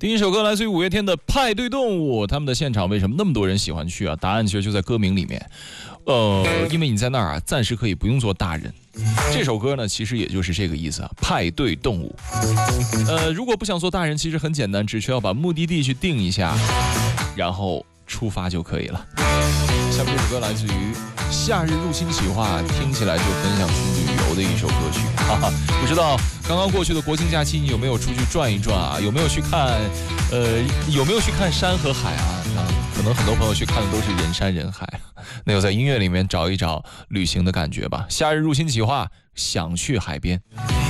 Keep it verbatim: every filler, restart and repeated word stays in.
第一首歌来自于五月天的《派对动物》，他们的现场为什么那么多人喜欢去啊？答案其实就在歌名里面。呃，因为你在那儿啊，暂时可以不用做大人。这首歌呢，其实也就是这个意思啊，派对动物。呃，如果不想做大人，其实很简单，只需要把目的地去定一下，然后出发就可以了。下面这首歌来自于夏日入侵企划，听起来就很想去旅游的一首歌曲。哈哈，不知道刚刚过去的国庆假期你有没有出去转一转啊？有没有去看，呃，有没有去看山和海啊？啊，可能很多朋友去看的都是人山人海，那就在音乐里面找一找旅行的感觉吧。夏日入侵企划，想去海边。